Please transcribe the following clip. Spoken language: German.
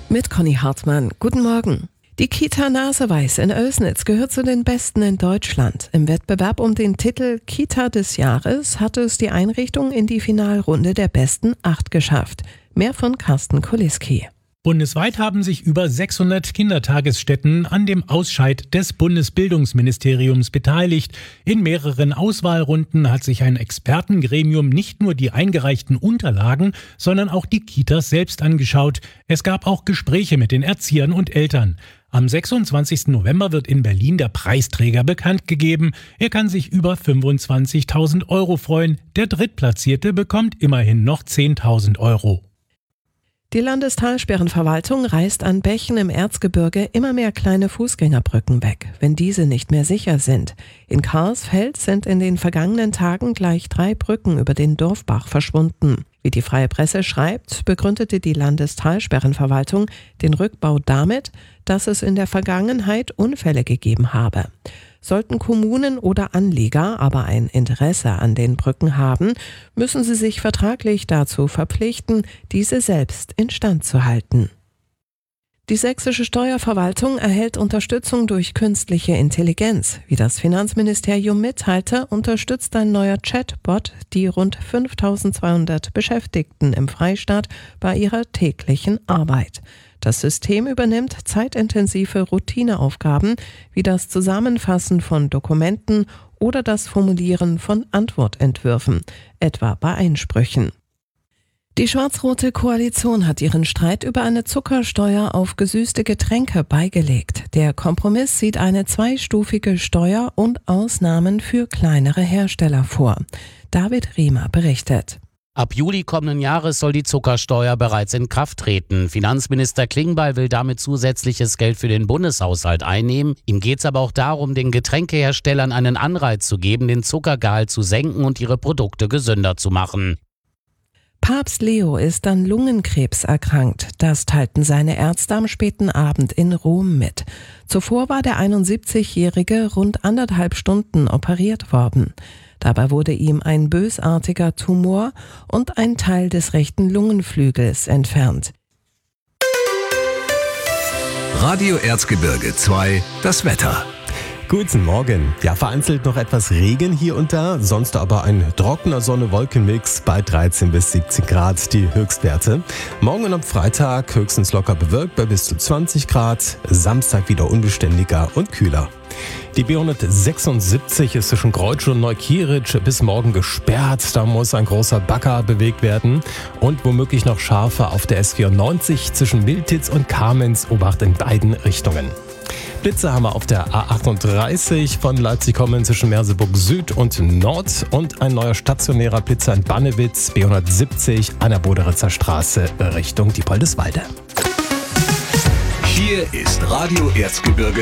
Mit Conny Hartmann. Guten Morgen. Die Kita Naseweiß in Oelsnitz gehört zu den besten in Deutschland. Im Wettbewerb um den Titel Kita des Jahres hat es die Einrichtung in die Finalrunde der besten 8 geschafft. Mehr von Carsten Kuliski. Bundesweit haben sich über 600 Kindertagesstätten an dem Ausscheid des Bundesbildungsministeriums beteiligt. In mehreren Auswahlrunden hat sich ein Expertengremium nicht nur die eingereichten Unterlagen, sondern auch die Kitas selbst angeschaut. Es gab auch Gespräche mit den Erziehern und Eltern. Am 26. November wird in Berlin der Preisträger bekannt gegeben. Er kann sich über 25.000 Euro freuen. Der Drittplatzierte bekommt immerhin noch 10.000 Euro. Die Landestalsperrenverwaltung reißt an Bächen im Erzgebirge immer mehr kleine Fußgängerbrücken weg, wenn diese nicht mehr sicher sind. In Karlsfeld sind in den vergangenen Tagen gleich 3 Brücken über den Dorfbach verschwunden. Wie die Freie Presse schreibt, begründete die Landestalsperrenverwaltung den Rückbau damit, dass es in der Vergangenheit Unfälle gegeben habe. Sollten Kommunen oder Anlieger aber ein Interesse an den Brücken haben, müssen sie sich vertraglich dazu verpflichten, diese selbst instand zu halten. Die sächsische Steuerverwaltung erhält Unterstützung durch künstliche Intelligenz. Wie das Finanzministerium mitteilte, unterstützt ein neuer Chatbot die rund 5.200 Beschäftigten im Freistaat bei ihrer täglichen Arbeit. Das System übernimmt zeitintensive Routineaufgaben wie das Zusammenfassen von Dokumenten oder das Formulieren von Antwortentwürfen, etwa bei Einsprüchen. Die schwarz-rote Koalition hat ihren Streit über eine Zuckersteuer auf gesüßte Getränke beigelegt. Der Kompromiss sieht eine 2-stufige Steuer und Ausnahmen für kleinere Hersteller vor. David Riemer berichtet. Ab Juli kommenden Jahres soll die Zuckersteuer bereits in Kraft treten. Finanzminister Klingbeil will damit zusätzliches Geld für den Bundeshaushalt einnehmen. Ihm geht es aber auch darum, den Getränkeherstellern einen Anreiz zu geben, den Zuckergehalt zu senken und ihre Produkte gesünder zu machen. Papst Leo ist an Lungenkrebs erkrankt. Das teilten seine Ärzte am späten Abend in Rom mit. Zuvor war der 71-Jährige rund 1,5 Stunden operiert worden. Dabei wurde ihm ein bösartiger Tumor und ein Teil des rechten Lungenflügels entfernt. Radio Erzgebirge 2, das Wetter. Guten Morgen. Ja, vereinzelt noch etwas Regen hier und da, sonst aber ein trockener Sonne-Wolken-Mix bei 13 bis 17 Grad die Höchstwerte. Morgen und am Freitag höchstens locker bewölkt bei bis zu 20 Grad, Samstag wieder unbeständiger und kühler. Die B176 ist zwischen Greutsch und Neukirch bis morgen gesperrt. Da muss ein großer Bagger bewegt werden und womöglich noch scharfer auf der S94 zwischen Miltitz und Kamenz, Obacht in beiden Richtungen. Blitze haben wir auf der A38 von Leipzig kommen zwischen Merseburg Süd und Nord und ein neuer stationärer Blitzer in Bannewitz, B170 an der Boderitzer Straße Richtung Diepoldeswalde. Hier ist Radio Erzgebirge